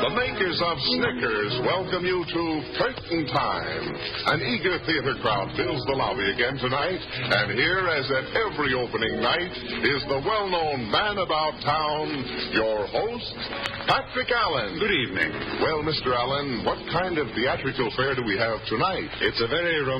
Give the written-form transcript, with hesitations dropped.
The makers of Snickers welcome you to Curtain Time. An eager theater crowd fills the lobby again tonight, and here, as at every opening night, is the well-known man about town, your host, Patrick Allen. Good evening. Well, Mr. Allen, what kind of theatrical fare do we have tonight? It's a very